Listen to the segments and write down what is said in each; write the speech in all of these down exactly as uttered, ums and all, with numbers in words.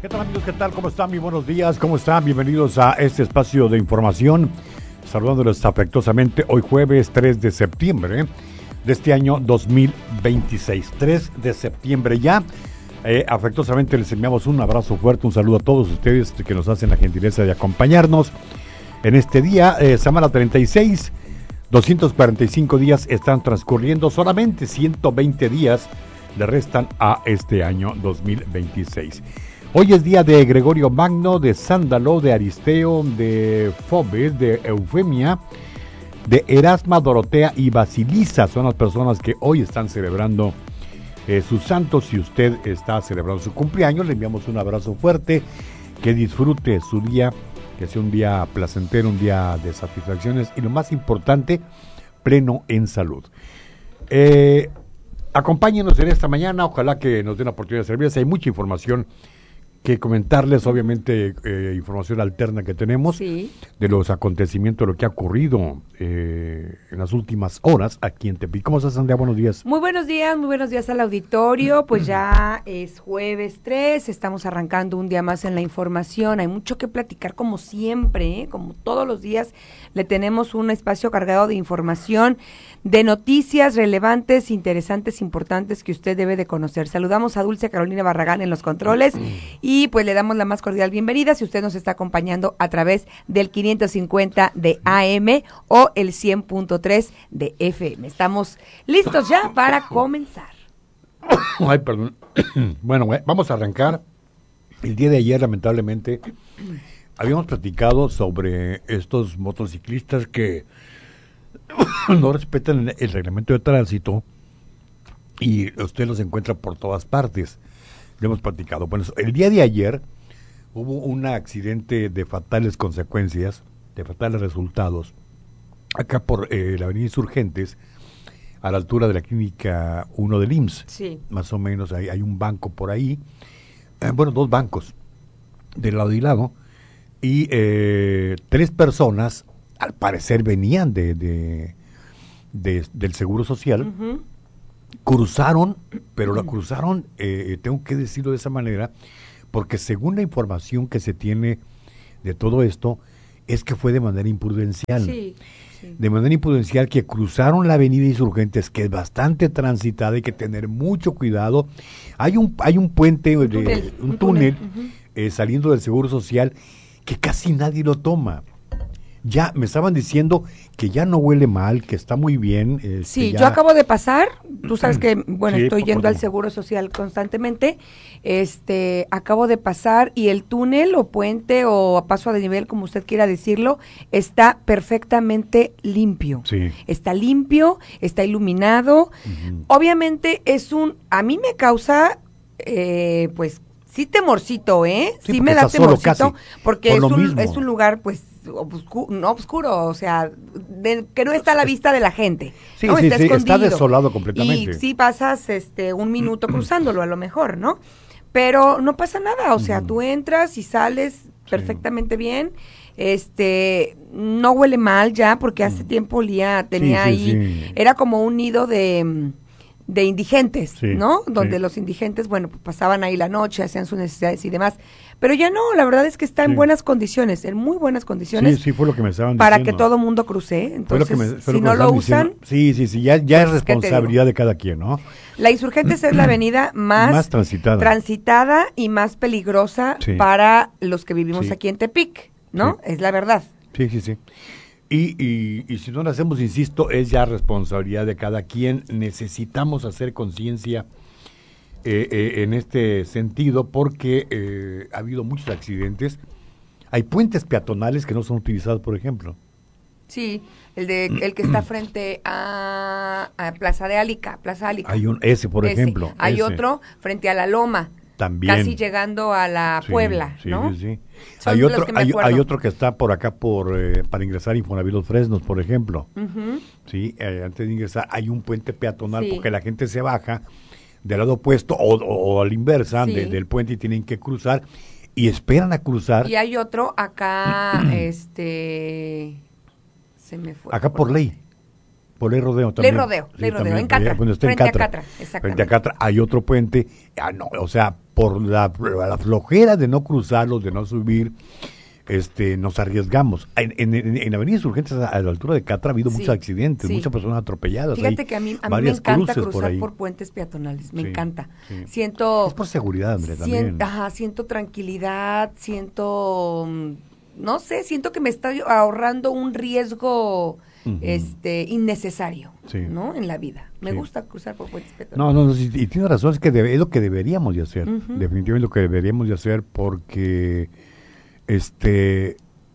¿Qué tal, amigos? ¿Qué tal? ¿Cómo están? Muy buenos días. ¿Cómo están? Bienvenidos a este espacio de información. Saludándoles afectuosamente hoy jueves tres de septiembre de este año dos mil veintiséis. tres de septiembre ya. Eh, afectuosamente les enviamos un abrazo fuerte, un saludo a todos ustedes que nos hacen la gentileza de acompañarnos en este día. Eh, semana treinta y seis, doscientos cuarenta y cinco días están transcurriendo, solamente ciento veinte días le restan a este año dos mil veintiséis. Hoy es día de Gregorio Magno, de Sándalo, de Aristeo, de Fobes, de Eufemia, de Erasma, Dorotea y Basilisa. Son las personas que hoy están celebrando eh, sus santos. Si usted está celebrando su cumpleaños, le enviamos un abrazo fuerte, que disfrute su día, que sea un día placentero, un día de satisfacciones y lo más importante, pleno en salud. Eh, acompáñenos en esta mañana, ojalá que nos den la oportunidad de servirles. Hay mucha información que comentarles, obviamente eh, información alterna que tenemos, sí, de los acontecimientos, de lo que ha ocurrido eh, en las últimas horas aquí en Tepic. ¿Cómo estás, Andrea? Buenos días. Muy buenos días, muy buenos días al auditorio. Pues ya es jueves tres, estamos arrancando un día más en la información. Hay mucho que platicar como siempre, ¿eh? Como todos los días le tenemos un espacio cargado de información, de noticias relevantes, interesantes, importantes que usted debe de conocer. Saludamos a Dulce Carolina Barragán en los controles y pues le damos la más cordial bienvenida si usted nos está acompañando a través del quinientos cincuenta de A M o el cien punto tres de F M. Estamos listos ya para comenzar. Ay, perdón. Bueno, vamos a arrancar. El día de ayer, lamentablemente, habíamos platicado sobre estos motociclistas que no respetan el reglamento de tránsito y usted los encuentra por todas partes. Lo hemos platicado. Bueno, el día de ayer hubo un accidente de fatales consecuencias, de fatales resultados, acá por eh, la avenida Insurgentes, a la altura de la clínica uno del I M S S. Sí. Más o menos, hay, hay un banco por ahí, eh, bueno, dos bancos, de lado y lado, y eh, tres personas, al parecer venían de, de, de del Seguro Social, uh-huh. Cruzaron, pero la cruzaron, eh, tengo que decirlo de esa manera, porque según la información que se tiene de todo esto, es que fue de manera imprudencial. Sí, sí. De manera imprudencial, que cruzaron la avenida Insurgentes, que es bastante transitada, hay que tener mucho cuidado. Hay un hay un puente, un túnel, de, un un túnel, túnel uh-huh. eh, saliendo del Seguro Social, que casi nadie lo toma. Ya me estaban diciendo que ya no huele mal, que está muy bien. Este, sí, ya... yo acabo de pasar, tú sabes que, bueno, sí, estoy yendo al Seguro Social constantemente, este, acabo de pasar y el túnel o puente o paso de nivel, como usted quiera decirlo, está perfectamente limpio. Sí. Está limpio, está iluminado. Uh-huh. Obviamente es un, a mí me causa, eh, pues, sí temorcito, ¿eh? Sí, sí me da temorcito, porque Por es, un, es un lugar, pues, Obscuro, no oscuro, o sea, de, que no está a la vista de la gente. Sí, ¿no? sí, está sí, escondido. Está desolado completamente. Y sí pasas este un minuto cruzándolo a lo mejor, ¿no? Pero no pasa nada, o sea, mm. tú entras y sales perfectamente sí. bien. Este, no huele mal ya, porque hace mm. tiempo olía, tenía sí, sí, ahí, sí. era como un nido de... de indigentes, sí, ¿no? Donde sí. los indigentes, bueno, pues pasaban ahí la noche, hacían sus necesidades y demás. Pero ya no, la verdad es que está sí. en buenas condiciones, en muy buenas condiciones. Sí, sí, fue lo que me estaban para diciendo. Para que todo mundo cruce. Entonces, me, si no lo usan... Diciendo. Sí, sí, sí, ya, ya pues, es responsabilidad de cada quien, ¿no? La Insurgentes es la avenida más, más transitada. transitada y más peligrosa sí. para los que vivimos sí. aquí en Tepic, ¿no? Sí. Es la verdad. Sí, sí, sí. Y, y, y si no lo hacemos, insisto, es ya responsabilidad de cada quien. Necesitamos hacer conciencia eh, eh, en este sentido, porque eh, ha habido muchos accidentes. Hay puentes peatonales que no son utilizados, por ejemplo. Sí, el de el que está frente a, a Plaza de Álica, Plaza Álica. Hay un ese, por ese. ejemplo. Hay ese. otro frente a la Loma. También. Casi llegando a la sí, Puebla, sí, ¿no? Sí, sí. Hay otro, hay, hay otro que está por acá por eh, para ingresar a Infonavit Los Fresnos, por ejemplo. Uh-huh. Sí, eh, antes de ingresar hay un puente peatonal sí. porque la gente se baja del lado opuesto o, o, o a la inversa sí. de, del puente y tienen que cruzar y esperan a cruzar. Y hay otro acá, este, se me fue. Acá por, por ley. Por Ley Rodeo también. Ley Rodeo, sí, Ley Rodeo, también, en Catra, bueno, está frente en Catra, a Catra, exactamente. Frente a Catra hay otro puente, ah, no, o sea, por la, la flojera de no cruzarlos, de no subir, este, nos arriesgamos. En, en, en, en Avenida Insurgentes, a, a la altura de Catra, ha habido Sí, muchos accidentes, sí. muchas personas atropelladas. Fíjate hay que a mí, a mí me varias encanta cruces cruzar ahí. por, puentes peatonales, me Sí, encanta. sí. Siento... Es por seguridad, André, también. Siento, ajá, siento tranquilidad, siento, mm, no sé, siento que me estoy ahorrando un riesgo Ujú. este innecesario, Sí. ¿no? En la vida. Me Sí. gusta cruzar por puentes No, peatonales. no, no, sí, y tiene razón, es que debe- es lo que deberíamos de hacer, Ujú. definitivamente lo que deberíamos de hacer porque este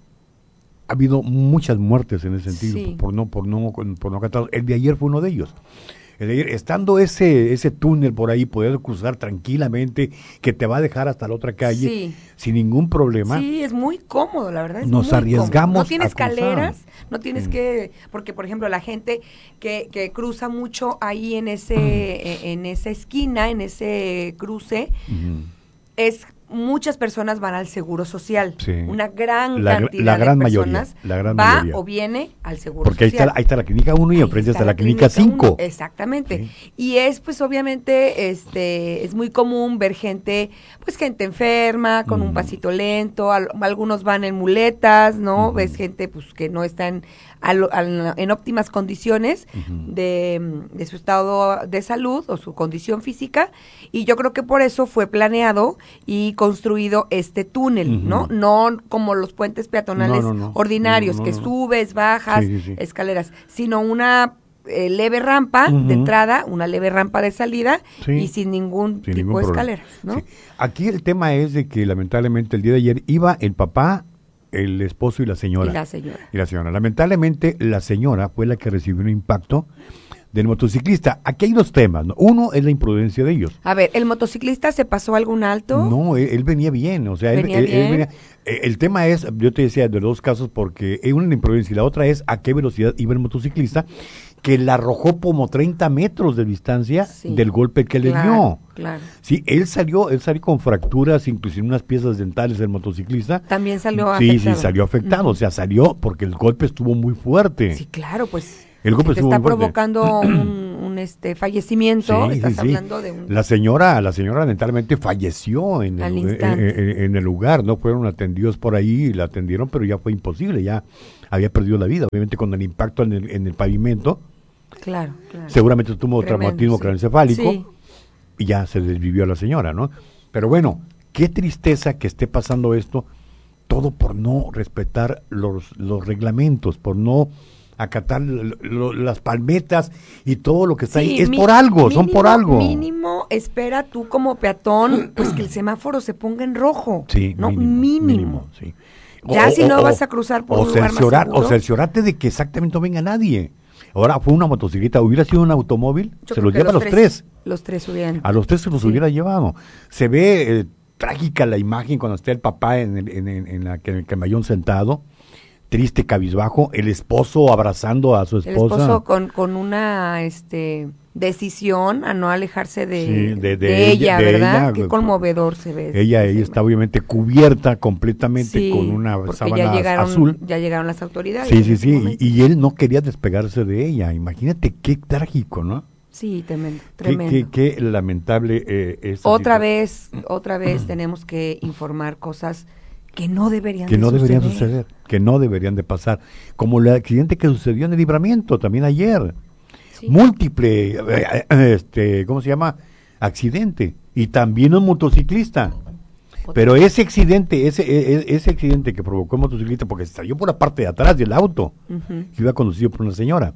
ha habido muchas muertes en ese sentido Sí. por no por no por no acatar. El de ayer fue uno de ellos. El de ayer, estando ese ese túnel por ahí, poder cruzar tranquilamente, que te va a dejar hasta la otra calle Sí. sin ningún problema. Sí, es muy cómodo, la verdad. Es Nos muy arriesgamos cómodo. No tiene a cruzar. escaleras, no tienes Sí. que, porque por ejemplo la gente que, que cruza mucho ahí en ese, eh, en esa esquina, en ese cruce, Ujú. es muchas personas van al Seguro Social. Sí. Una gran La gr- cantidad la gran de mayoría, personas la gran va mayoría. o viene al Seguro Porque ahí está, Social. la- ahí está la clínica uno y Ahí enfrente está está la clínica cinco. uno, exactamente. Sí. Y es pues obviamente este es muy común ver gente, pues gente enferma, con Mm. un pasito lento, al- algunos van en muletas, ¿no? Ujú. Ves gente pues que no está en, al- al- en óptimas condiciones Ujú. de, de su estado de salud o su condición física, y yo creo que por eso fue planeado y construido este túnel, Ujú. ¿no? No como los puentes peatonales No, no, no. ordinarios, No, no, que no, no. subes, bajas, Sí, sí, sí. escaleras, sino una eh, leve rampa Ujú. de entrada, una leve rampa de salida Sí. y sin ningún Sin tipo ningún de problema. escaleras, ¿no? Sí. Aquí el tema es de que lamentablemente el día de ayer iba el papá, el esposo y la señora. Y la señora. Y la señora. Lamentablemente la señora fue la que recibió un impacto del motociclista. Aquí hay dos temas, ¿no? Uno es la imprudencia de ellos. A ver, ¿el motociclista se pasó algún alto? No, él, él venía bien, o sea, él, ¿Venía él- él bien? venía- eh, el tema es, yo te decía, de los dos casos, porque es una imprudencia y la otra es a qué velocidad iba el motociclista, que la arrojó como treinta metros de distancia Sí. del golpe que le Claro, dio. claro. Sí, él salió, él salió con fracturas, inclusive unas piezas dentales del motociclista. También salió Sí, afectado. sí, salió afectado, Ujú. o sea, salió porque el golpe estuvo muy fuerte. Sí, claro, pues. El golpe si te estuvo está muy fuerte. provocando un, un, este fallecimiento, Sí, estás sí, sí. hablando de un... La señora, la señora lamentablemente falleció en Al el, instante. en- en- en el lugar, no fueron atendidos por ahí, y la atendieron, pero ya fue imposible, ya había perdido la vida, obviamente con el impacto en el, en el pavimento, Claro, claro. seguramente tuvo Tremendo, traumatismo sí. craneoencefálico Sí. y ya se desvivió a la señora, ¿no? Pero bueno, qué tristeza que esté pasando esto, todo por no respetar los, los reglamentos, por no acatar lo- lo- las palmetas y todo lo que está ahí. Sí, Es mi- por algo, son por mínimo- algo. Mínimo, espera tú como peatón, pues que el semáforo se ponga en rojo. Sí, no, mínimo, mínimo. mínimo, sí. Ya si no vas a cruzar por o un lugar más cerciorar- seguro. O cerciorarte de que exactamente no venga nadie. Ahora fue una motocicleta, hubiera sido un automóvil, Yo se creo los que lleva a los tres. Los tres hubieran. A los tres se los Sí. hubiera llevado. Se ve eh, trágica la imagen cuando está el papá en el, en, en- en la, en el camellón sentado, triste, cabizbajo, el esposo abrazando a su El esposa. esposo con, con una este decisión a no alejarse de, Sí, de- de de ella- ella, de ¿verdad? ella, Qué pues, conmovedor se ve. Ella, ese ella está tema. obviamente cubierta completamente Sí, con una porque sábana ya llegaron, azul. ya llegaron las autoridades. Sí, en sí, ese sí, momento. y, y él no quería despegarse de ella. Imagínate qué trágico, ¿no? Sí, tremendo, Qué, tremendo. qué, qué lamentable eh, esta Otra situa- vez, otra vez tenemos que informar cosas que no deberían que de no deberían suceder. suceder, que no deberían de pasar, como el accidente que sucedió en el Libramiento también ayer, Sí. múltiple, eh, eh, este, ¿cómo se llama? Accidente, y también un motociclista, Otra- pero ese accidente, ese, e- e- ese accidente que provocó el motociclista, porque salió por la parte de atrás del auto, Ujú. que iba conducido por una señora,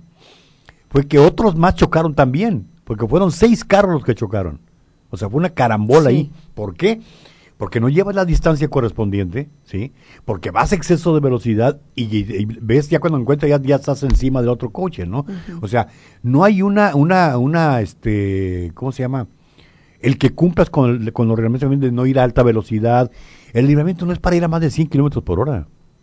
fue que otros más chocaron también, porque fueron seis carros los que chocaron, o sea, fue una carambola Sí. ahí. ¿Por qué? Porque no llevas la distancia correspondiente, ¿sí? Porque vas a exceso de velocidad y, y- y ves ya cuando encuentras ya, ya estás encima del otro coche, ¿no? Ujú. O sea, no hay una, una, una, este, ¿cómo se llama? El que cumplas con, el- con los reglamentos de no ir a alta velocidad. El libramiento no es para ir a más de cien kilómetros por hora,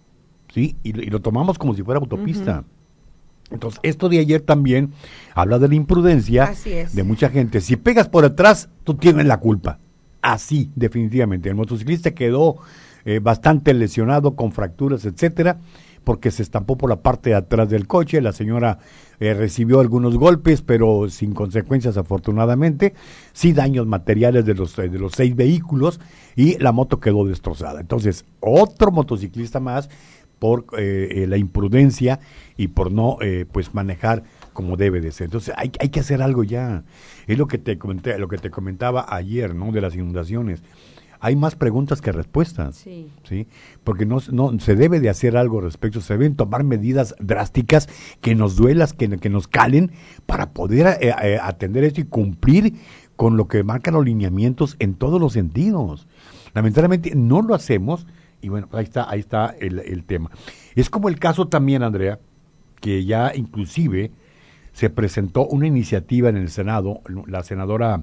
¿sí? Y, lo- y lo tomamos como si fuera autopista. Entonces, esto de ayer también habla de la imprudencia Así es. de mucha gente. Si pegas por atrás, tú tienes la culpa. Así, definitivamente. El motociclista quedó eh, bastante lesionado, con fracturas, etcétera, porque se estampó por la parte de atrás del coche. La señora eh, recibió algunos golpes, pero sin consecuencias afortunadamente. Sí daños materiales de los, de los seis vehículos y la moto quedó destrozada. Entonces, otro motociclista más por eh, eh, la imprudencia y por no eh, pues manejar como debe de ser. Entonces, hay, hay que hacer algo ya. Es lo que te comenté, lo que te comentaba ayer, ¿no? De las inundaciones. Hay más preguntas que respuestas, sí, ¿sí? Porque no, no se debe de hacer algo al respecto, se deben tomar medidas drásticas que nos duelas, que, que nos calen, para poder eh, eh, atender esto y cumplir con lo que marcan los lineamientos en todos los sentidos. Lamentablemente no lo hacemos y bueno, ahí está, ahí está el, el tema. Es como el caso también, Andrea, que ya inclusive se presentó una iniciativa en el Senado, la senadora...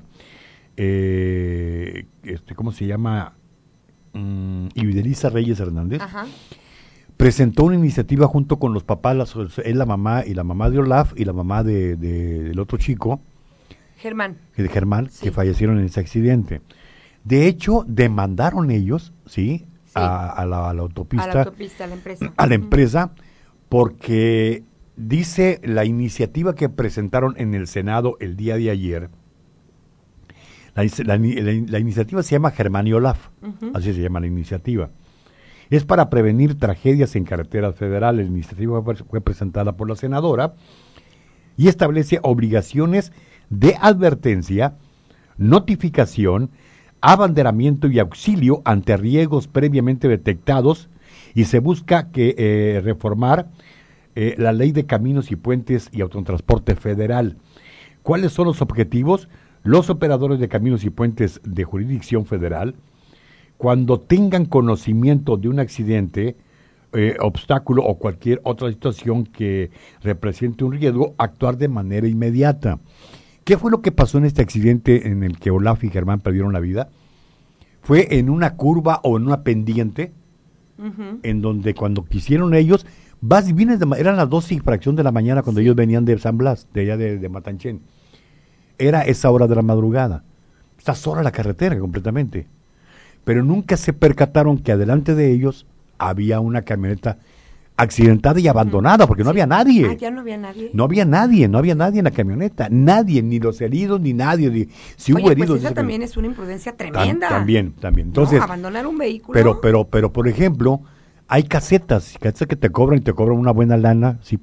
Eh, este, ¿cómo se llama? Mm, Ividelisa Reyes Hernández. Ajá. Presentó una iniciativa junto con los papás, las, es la mamá y la mamá de Olaf y la mamá de, de, del otro chico, Germán. de Germán, Sí. que fallecieron en ese accidente. De hecho, demandaron ellos, ¿sí? Sí. A, a, la, a la autopista, A la autopista, a la empresa. a la empresa, porque dice la iniciativa que presentaron en el Senado el día de ayer. La, la, la, la iniciativa se llama Germán y Olaf, uh-huh. Así se llama la iniciativa. Es para prevenir tragedias en carreteras federales. La iniciativa fue, fue presentada por la senadora y establece obligaciones de advertencia, notificación, abanderamiento y auxilio ante riesgos previamente detectados y se busca que eh, reformar eh, la ley de caminos y puentes y autotransporte federal. ¿Cuáles son los objetivos? Los operadores de caminos y puentes de jurisdicción federal, cuando tengan conocimiento de un accidente, eh, obstáculo o cualquier otra situación que represente un riesgo, actuar de manera inmediata. ¿Qué fue lo que pasó en este accidente en el que Olaf y Germán perdieron la vida? Fue en una curva o en una pendiente, uh-huh. En donde cuando quisieron ellos, vas y vienes de, eran las doce y fracción de la mañana cuando sí. Ellos venían de San Blas, de allá de, de Matanchén. Era esa hora de la madrugada. Está sola la carretera completamente. Pero nunca se percataron que adelante de ellos había una camioneta accidentada y abandonada, porque no sí. había nadie. Ah, ya no había nadie. No había nadie, no había nadie en la camioneta. Nadie, ni los heridos, ni nadie. Ni, si Oye, hubo heridos. Pues esa también es una imprudencia tremenda. Tam, también, también. Entonces, no, abandonar un vehículo. Pero, pero, pero, por ejemplo, hay casetas, casetas que te cobran y te cobran una buena lana, si